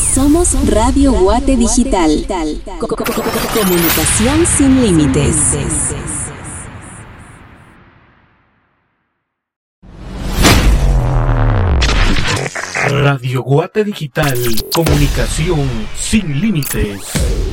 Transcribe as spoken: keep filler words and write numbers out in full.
Somos Radio Guate Digital. Comunicación sin límites. Radio Guate Digital, comunicación sin límites.